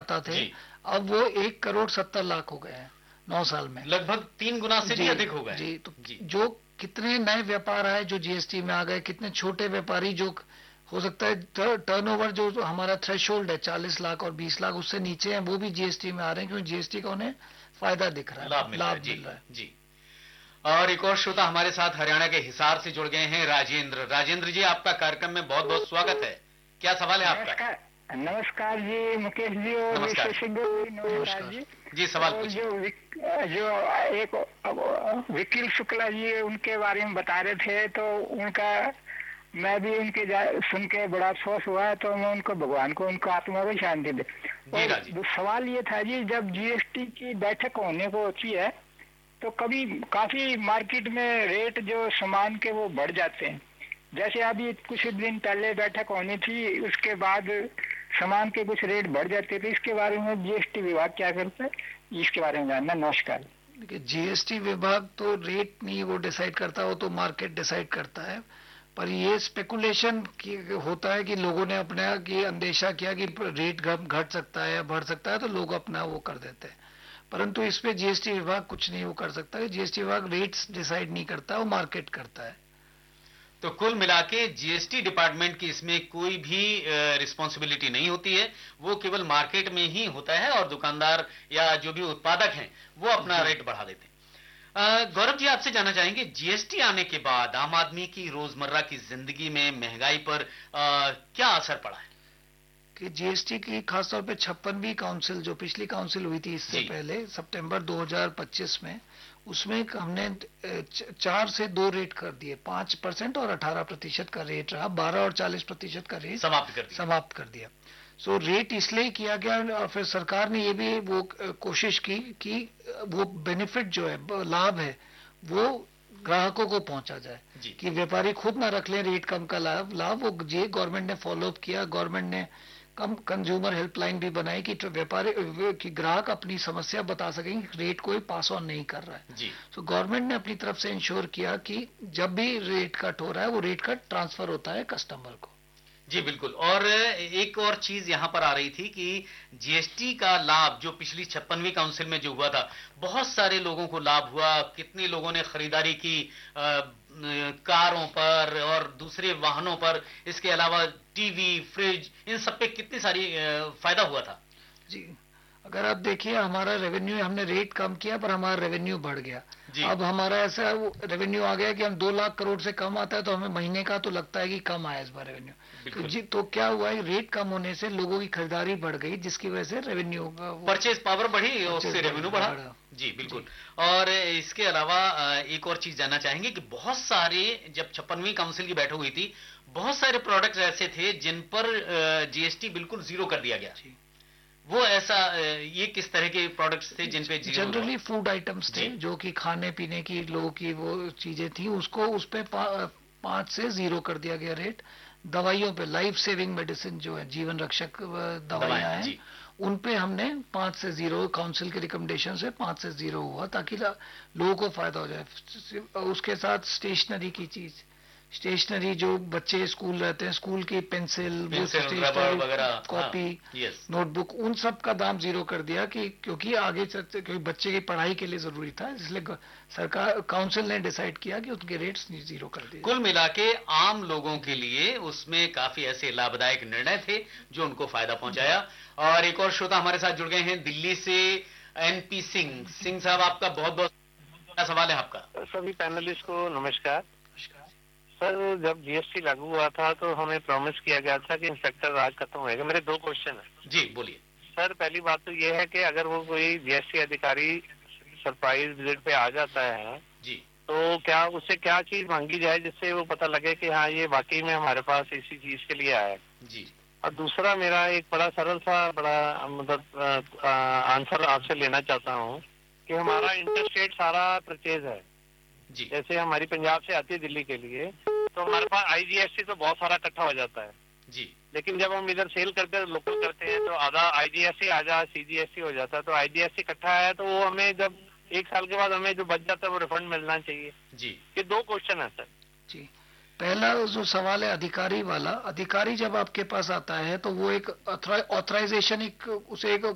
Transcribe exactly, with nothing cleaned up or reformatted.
थे, अब वो एक करोड़ सत्तर लाख हो गए हैं नौ साल में, लगभग तीन गुना से भी अधिक हो गए जी। तो जी। जो कितने नए व्यापार आए जो जीएसटी में आ गए, कितने छोटे व्यापारी जो हो सकता है टर्नओवर जो हमारा थ्रेशोल्ड है चालीस लाख और बीस लाख उससे नीचे है, वो भी जीएसटी में आ रहे हैं क्योंकि जीएसटी का उन्हें फायदा दिख रहा है, लाभ मिल रहा है, मिल रहा है जी। और एक और श्रोता हमारे साथ हरियाणा के हिसार से जुड़ गए हैं, राजेंद्र। राजेंद्र जी, आपका कार्यक्रम में बहुत बहुत स्वागत है। क्या सवाल है आपका? नमस्कार जी मुकेश जी और विशेषज्ञ नमस्कार जी। जी सवाल पूछिए। जो विक, जो एक वकील शुक्ला जी उनके बारे में बता रहे थे, तो उनका मैं भी उनके सुन के बड़ा अफसोस हुआ है, तो मैं उनको भगवान को उनको आत्मा को शांति दे। और सवाल ये था जी, जब जीएसटी की बैठक होने को होती है तो कभी काफी मार्केट में रेट जो सामान के वो बढ़ जाते हैं। जैसे अभी कुछ दिन पहले बैठक होनी थी, उसके बाद सामान के कुछ रेट बढ़ जाते थे। इसके बारे में जीएसटी विभाग क्या करता है, इसके बारे में जानना। नमस्कार। देखिए, जीएसटी विभाग तो रेट नहीं वो डिसाइड करता, वो तो मार्केट डिसाइड करता है। पर ये स्पेकुलेशन होता है कि लोगों ने अपना की अंदेशा किया कि रेट घट सकता है या बढ़ सकता है, तो लोग अपना वो कर देते हैं। परंतु इस पे जीएसटी विभाग कुछ नहीं वो कर सकता है। जीएसटी विभाग रेट्स डिसाइड नहीं करता, वो मार्केट करता है। तो कुल मिलाके जीएसटी डिपार्टमेंट की इसमें कोई भी रिस्पॉन्सिबिलिटी नहीं होती है, वो केवल मार्केट में ही होता है और दुकानदार या जो भी उत्पादक हैं वो अपना रेट बढ़ा देते हैं। गौरव जी, आपसे जानना चाहेंगे, जीएसटी आने के बाद आम आदमी की रोजमर्रा की जिंदगी में महंगाई पर आ, क्या असर पड़ा है? कि जीएसटी की खासतौर पे छप्पनवीं काउंसिल जो पिछली काउंसिल हुई थी इससे पहले सितंबर दो हज़ार पच्चीस में, उसमें हमने चार से दो रेट कर दिए, पांच परसेंट और अठारह प्रतिशत का रेट रहा, बारह और चालीस प्रतिशत का रेट समाप्त कर दिया समाप्त कर दिया सो रेट इसलिए किया गया, और फिर सरकार ने ये भी वो कोशिश की कि वो बेनिफिट जो है, लाभ है, वो ग्राहकों को पहुंचा जाए, कि व्यापारी खुद ना रख ले रेट कम का लाभ लाभ वो जे गवर्नमेंट ने फॉलो अप किया। गवर्नमेंट ने कम कंज्यूमर हेल्पलाइन भी बनाई कि व्यापारी कि ग्राहक अपनी समस्या बता सकें, रेट कोई पास ऑन नहीं कर रहा है। तो गवर्नमेंट ने अपनी तरफ से इंश्योर किया कि जब भी रेट कट हो रहा है वो रेट कट ट्रांसफर होता है कस्टमर को। जी बिल्कुल। और एक और चीज यहां पर आ रही थी कि जीएसटी का लाभ जो पिछली छप्पनवीं काउंसिल में जो हुआ था, बहुत सारे लोगों को लाभ हुआ। कितने लोगों ने खरीदारी की आ, कारों पर और दूसरे वाहनों पर, इसके अलावा टीवी, फ्रिज, इन सब पे कितनी सारी फायदा हुआ था। जी, अगर आप देखिए हमारा रेवेन्यू, हमने रेट कम किया पर हमारा रेवेन्यू बढ़ गया। अब हमारा ऐसा रेवेन्यू आ गया कि हम दो लाख करोड़ से कम आता है तो हमें महीने का तो लगता है कि कम आया इस बार रेवेन्यू। तो जी, तो क्या हुआ है, रेट कम होने से लोगों की खरीदारी बढ़ गई, जिसकी वजह से रेवेन्यू, परचेज पावर बढ़ी, उससे रेवेन्यू बढ़ा। जी बिल्कुल। और इसके अलावा एक और चीज जानना चाहेंगे कि बहुत सारे, जब छप्पनवीं काउंसिल की बैठक हुई थी, बहुत सारे प्रोडक्ट्स ऐसे थे जिन पर जीएसटी बिल्कुल जीरो कर दिया गया। वो ऐसा, ये किस तरह के प्रोडक्ट्स थे जिन पे जीरो? जनरली फूड आइटम्स थे, जो कि खाने पीने की लोगों की वो चीजें थी, उसको उस पे पा, पांच से जीरो कर दिया गया रेट। दवाइयों पे, लाइफ सेविंग मेडिसिन जो है, जीवन रक्षक दवाइयां हैं, उन पे हमने पांच से जीरो, काउंसिल के रिकमेंडेशन से पांच से जीरो हुआ, ताकि लोगों को फायदा हो जाए। उसके साथ स्टेशनरी की चीज, स्टेशनरी जो बच्चे स्कूल रहते हैं, स्कूल की पेंसिल, वगैरह, कॉपी, नोटबुक, उन सब का दाम जीरो कर दिया, कि क्योंकि आगे चलते, क्योंकि बच्चे की पढ़ाई के लिए जरूरी था, इसलिए सरकार, काउंसिल ने डिसाइड किया कि उनके रेट्स जीरो कर दिए। कुल मिला के आम लोगों के लिए उसमें काफी ऐसे लाभदायक निर्णय थे जो उनको फायदा पहुंचाया। और एक और श्रोता हमारे साथ जुड़ गए हैं दिल्ली से, एनपी सिंह। सिंह साहब, आपका बहुत बहुत सवाल है आपका। सभी पैनलिस्ट को नमस्कार। सर, जब जीएसटी लागू हुआ था तो हमें प्रॉमिस किया गया था कि इंस्पेक्टर राज खत्म होएगा। मेरे दो क्वेश्चन है। जी बोलिए सर। पहली बात तो ये है कि अगर वो कोई जीएसटी अधिकारी सरप्राइज विजिट पे आ जाता है जी, तो क्या उससे क्या चीज मांगी जाए जिससे वो पता लगे कि हाँ ये वाकई में हमारे पास इसी चीज के लिए आया है? जी। और दूसरा, मेरा एक बड़ा सरल सा बड़ा मतलब आंसर आपसे लेना चाहता हूँ कि हमारा इंटरस्टेट सारा परचेज है जी। जैसे हमारी पंजाब से आती है दिल्ली के लिए, तो हमारे पास आईजीएसटी तो बहुत सारा इकट्ठा हो जाता है जी। लेकिन जब हम इधर सेल करते हैं, लोकल करते हैं, तो आधा आईजीएसटी आधा सीजीएसटी हो जाता है। तो आईजीएसटी इकट्ठा है तो वो हमें जब एक साल के बाद हमें जो बच जाता है वो रिफंड मिलना चाहिए जी। ये दो क्वेश्चन है सर जी। पहला जो सवाल है अधिकारी वाला, अधिकारी जब आपके पास आता है तो वो एक ऑथराइजेशन, एक उसे एक